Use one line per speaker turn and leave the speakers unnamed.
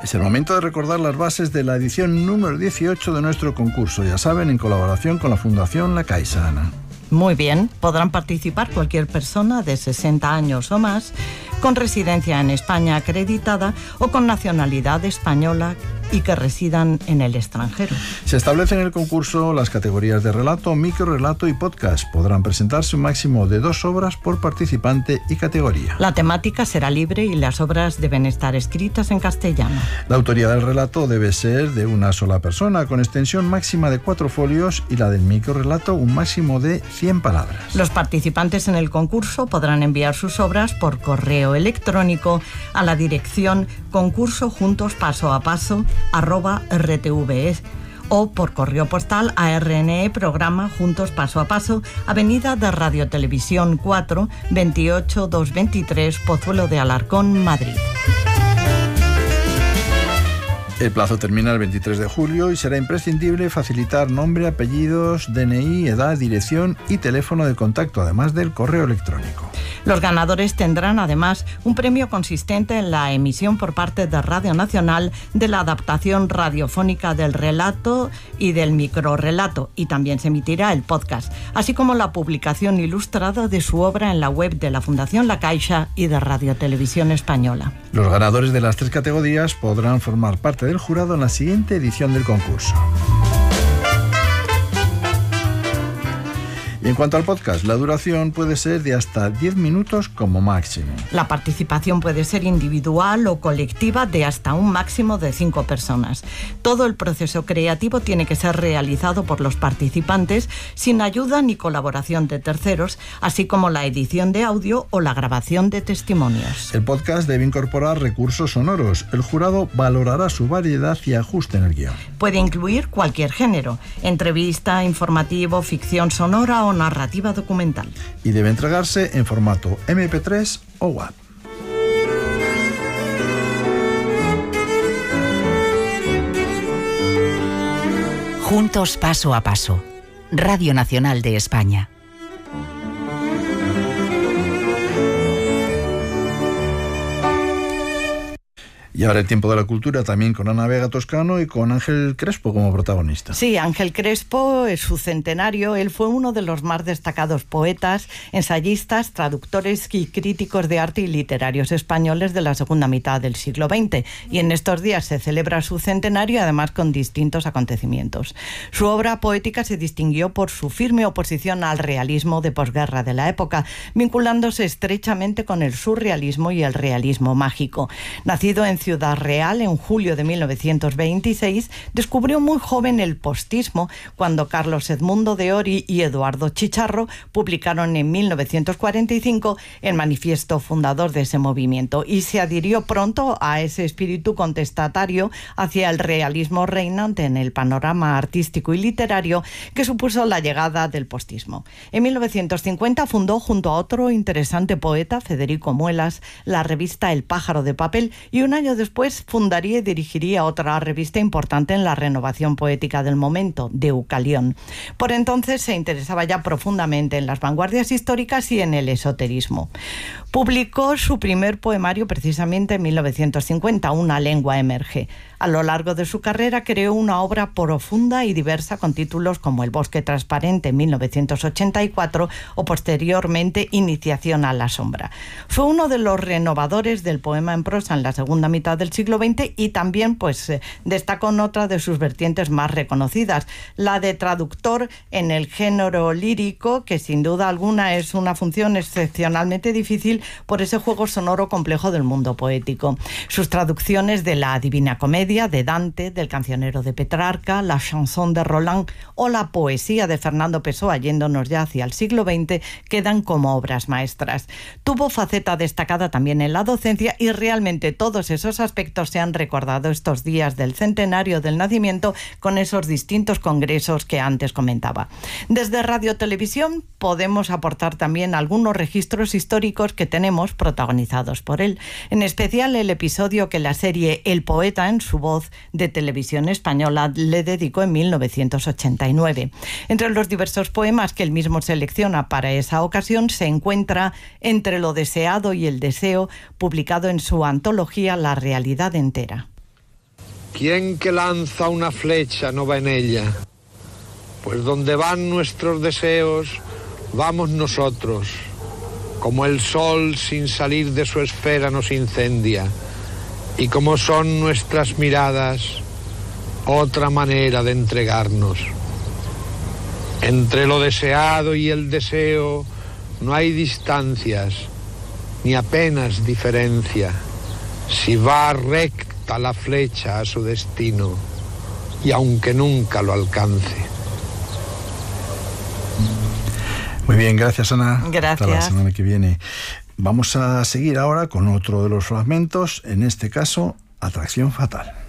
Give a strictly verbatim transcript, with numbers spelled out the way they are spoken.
Es el momento de recordar las bases de la edición número dieciocho de nuestro concurso, ya saben, en colaboración con la Fundación La Caixa, Ana.
Muy bien, podrán participar cualquier persona de sesenta años o más, con residencia en España acreditada o con nacionalidad española y que residan en el extranjero.
Se establecen en el concurso las categorías de relato, microrrelato y podcast. Podrán presentarse un máximo de dos obras por participante y categoría.
La temática será libre y las obras deben estar escritas en castellano.
La autoría del relato debe ser de una sola persona, con extensión máxima de cuatro folios, y la del microrrelato un máximo de cien palabras.
Los participantes en el concurso podrán enviar sus obras por correo electrónico a la dirección concurso juntos paso a paso arroba rtve o por correo postal a R N E programa Juntos Paso a Paso, Avenida de Radio Televisión cuatro, veintiocho doscientos veintitrés, Pozuelo de Alarcón, Madrid.
El plazo termina el veintitrés de julio y será imprescindible facilitar nombre, apellidos, D N I, edad, dirección y teléfono de contacto, además del correo electrónico.
Los ganadores tendrán además un premio consistente en la emisión por parte de Radio Nacional de la adaptación radiofónica del relato y del microrrelato, y también se emitirá el podcast, así como la publicación ilustrada de su obra en la web de la Fundación La Caixa y de Radio Televisión Española.
Los ganadores de las tres categorías podrán formar parte del jurado en la siguiente edición del concurso. Y en cuanto al podcast, la duración puede ser de hasta diez minutos como máximo.
La participación puede ser individual o colectiva de hasta un máximo de cinco personas. Todo el proceso creativo tiene que ser realizado por los participantes sin ayuda ni colaboración de terceros, así como la edición de audio o la grabación de testimonios.
El podcast debe incorporar recursos sonoros. El jurado valorará su variedad y ajuste en el guión.
Puede incluir cualquier género: entrevista, informativo, ficción sonora o narrativa documental.
Y debe entregarse en formato eme pe tres o W A V.
Juntos paso a paso. Radio Nacional de España.
Y ahora el tiempo de la cultura, también con Ana Vega Toscano y con Ángel Crespo como protagonista.
Sí, Ángel Crespo es su centenario. Él fue uno de los más destacados poetas, ensayistas, traductores y críticos de arte y literarios españoles de la segunda mitad del siglo veinte. Y en estos días se celebra su centenario, además con distintos acontecimientos. Su obra poética se distinguió por su firme oposición al realismo de posguerra de la época, vinculándose estrechamente con el surrealismo y el realismo mágico. Nacido en Ciudad Real en julio de mil novecientos veintiséis, descubrió muy joven el postismo cuando Carlos Edmundo de Ory y Eduardo Chicharro publicaron en mil novecientos cuarenta y cinco el manifiesto fundador de ese movimiento, y se adhirió pronto a ese espíritu contestatario hacia el realismo reinante en el panorama artístico y literario que supuso la llegada del postismo. En mil novecientos cincuenta fundó junto a otro interesante poeta, Federico Muelas, la revista El Pájaro de Papel, y un año después fundaría y dirigiría otra revista importante en la renovación poética del momento, Deucalión. Por entonces se interesaba ya profundamente en las vanguardias históricas y en el esoterismo. Publicó su primer poemario precisamente en mil novecientos cincuenta, Una lengua emerge. A lo largo de su carrera creó una obra profunda y diversa con títulos como El bosque transparente en mil novecientos ochenta y cuatro o posteriormente Iniciación a la sombra. Fue uno de los renovadores del poema en prosa en la segunda mitad del siglo veinte y también pues eh, destacó en otra de sus vertientes más reconocidas, la de traductor en el género lírico, que sin duda alguna es una función excepcionalmente difícil por ese juego sonoro complejo del mundo poético. Sus traducciones de la Divina Comedia de Dante, del Cancionero de Petrarca, la Chanson de Roland o la poesía de Fernando Pessoa, yéndonos ya hacia el siglo veinte, quedan como obras maestras. Tuvo faceta destacada también en la docencia y realmente todos esos aspectos se han recordado estos días del centenario del nacimiento con esos distintos congresos que antes comentaba. Desde Radio Televisión podemos aportar también algunos registros históricos que tenemos protagonizados por él, en especial el episodio que la serie El Poeta en su voz de Televisión Española le dedicó en mil novecientos ochenta y nueve. Entre los diversos poemas que él mismo selecciona para esa ocasión se encuentra Entre lo deseado y el deseo, publicado en su antología La realidad entera.
¿Quién que lanza una flecha no va en ella? Pues donde van nuestros deseos, vamos nosotros. Como el sol sin salir de su esfera nos incendia, y como son nuestras miradas, otra manera de entregarnos. Entre lo deseado y el deseo no hay distancias, ni apenas diferencia, si va recta la flecha a su destino, y aunque nunca lo alcance.
Muy bien, gracias, Ana.
Gracias.
Hasta la semana que viene. Vamos a seguir ahora con otro de los fragmentos, en este caso, Atracción Fatal.